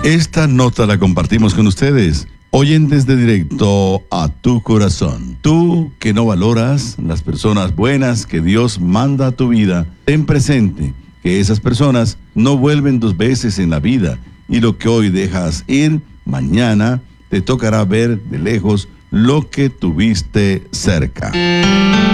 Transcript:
Esta nota la compartimos con ustedes, oyentes de Directo a tu Corazón. Tú que no valoras las personas buenas que Dios manda a tu vida, ten presente que esas personas no vuelven 2 veces en la vida, y lo que hoy dejas ir, mañana te tocará ver de lejos lo que tuviste cerca.